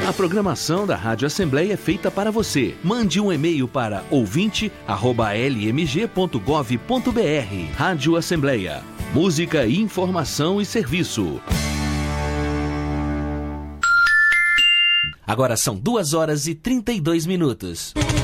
A programação da Rádio Assembleia é feita para você. Mande um e-mail para ouvinte@lmg.gov.br. Rádio Assembleia. Música, informação e serviço. Agora são 2h32.